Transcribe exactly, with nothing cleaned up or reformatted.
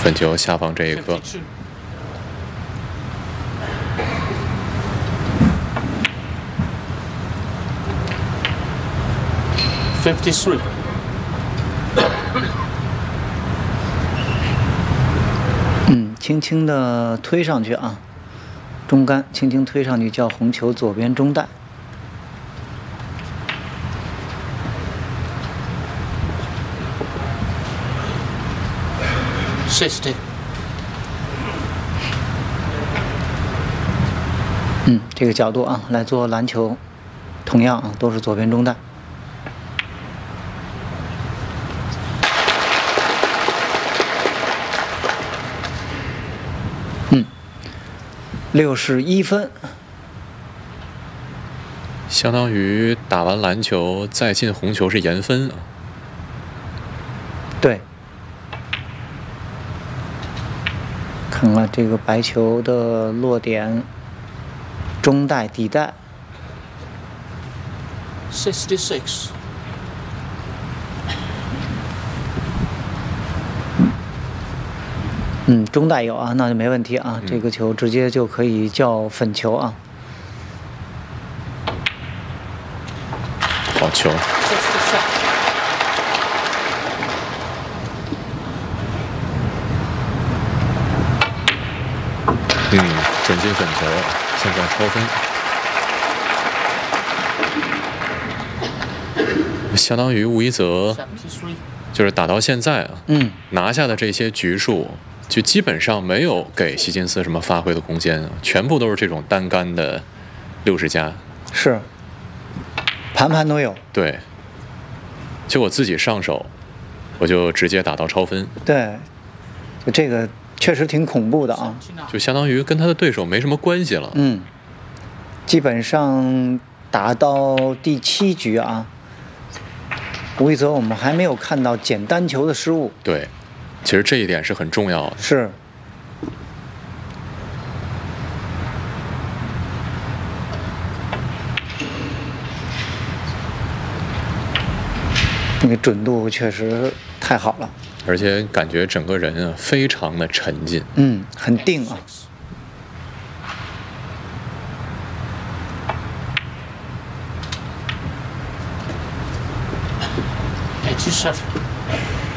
粉球下方这一颗。 fifty-three。 嗯，轻轻的推上去啊，中杆轻轻推上去，叫红球左边中带。 sixty。 嗯，这个角度啊，来做篮球，同样啊，都是左边中带。嗯，六十一分， 相当于打完篮球再进红球是延分啊。 对，看看这个白球的落点。中带、底带 ，sixty-six。 嗯，中带有啊，那就没问题啊。 嗯、 这个球直接就可以叫粉球啊。 好球。嗯，准进粉球，现在超分。相当于吴一泽就是打到现在啊， 嗯， 拿下的这些局数，就基本上没有给希金斯什么发挥的空间啊，全部都是这种单杆的六十加， 是，盘盘都有。 对，就我自己上手，我就直接打到超分。 对，就这个确实挺恐怖的啊， 就相当于跟他的对手没什么关系了。 嗯，基本上打到第七局啊。吴一泽，我们还没有看到捡单球的失误。 对，其实这一点是很重要的。 是。那个准度确实太好了， 而且感觉整个人啊非常的沉静。 嗯，很定啊。 eighty-seven。